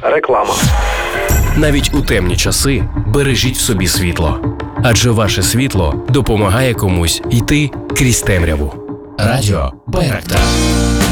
Реклама. Навіть у темні часи бережіть в собі світло. Адже ваше світло допомагає комусь йти крізь темряву. Радіо Байрактар.